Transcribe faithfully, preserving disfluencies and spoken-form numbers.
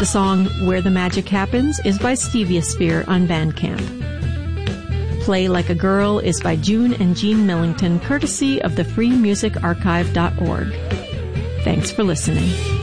The song Where the Magic Happens is by Steviosphere on Bandcamp. Play Like a Girl is by June and Jean Millington, courtesy of the free music archive dot org. Thanks for listening.